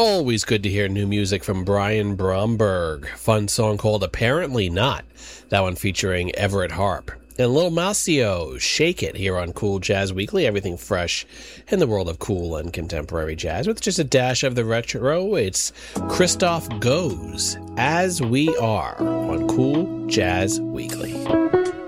Always good to hear new music from Brian Bromberg. Fun song called Apparently Not. That one featuring Everett Harp. And Lil Masio, Shake It, here on Cool Jazz Weekly. Everything fresh in the world of cool and contemporary jazz with just a dash of the retro. It's Christoph Goes, As We Are, on Cool Jazz Weekly.